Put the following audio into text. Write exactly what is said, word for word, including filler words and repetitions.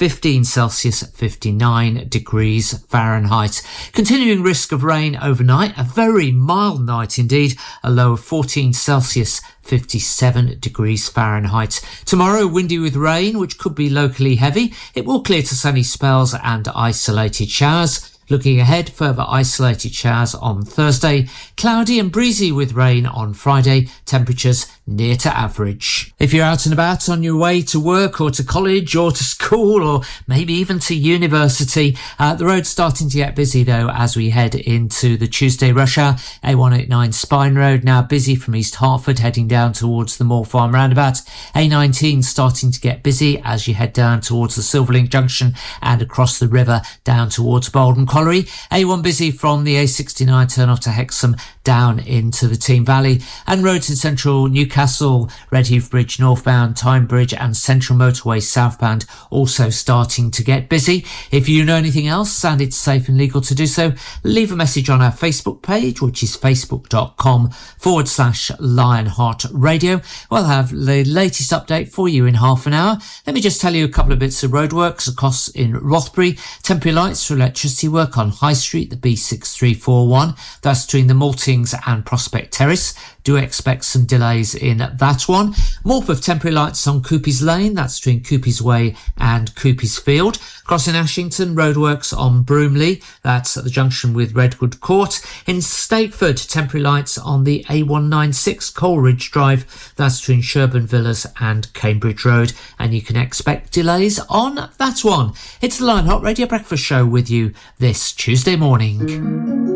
fifteen Celsius, fifty-nine degrees Fahrenheit. Continuing risk of rain overnight, a very mild night indeed, a low of fourteen Celsius, fifty-seven degrees Fahrenheit. Tomorrow, windy with rain, which could be locally heavy. It will clear to sunny spells and isolated showers. Looking ahead, further isolated showers on Thursday. Cloudy and breezy with rain on Friday. Temperatures near to average. If you're out and about on your way to work or to college or to school or maybe even to university, uh, the road's starting to get busy though as we head into the Tuesday rush hour. A one eighty-nine Spine Road now busy from East Hertford heading down towards the Moor Farm roundabout. A nineteen starting to get busy as you head down towards the Silverlink Junction and across the river down towards Bolden Colliery. A one busy from the A sixty-nine turn off to Hexham down into the Team Valley, and roads in central Newcastle, Redheath Bridge northbound, Tyne Bridge and Central Motorway southbound also starting to get busy. If you know anything else and it's safe and legal to do so, leave a message on our Facebook page, which is facebook.com forward slash Lionheart Radio. We'll have the latest update for you in half an hour. Let me just tell you a couple of bits of roadworks across in Rothbury. Temporary lights for electricity work on High Street, the B six three four one. That's between the Maltings and Prospect Terrace. Do expect some delays in that one. Morpeth temporary lights on Coopy's Lane. That's between Coopy's Way and Coopy's Field. Crossing Ashington, roadworks on Broomley. That's at the junction with Redwood Court. In Stakeford, temporary lights on the A one ninety-six Coleridge Drive. That's between Sherburn Villas and Cambridge Road. And you can expect delays on that one. It's the Lionheart Radio Breakfast Show with you this Tuesday morning.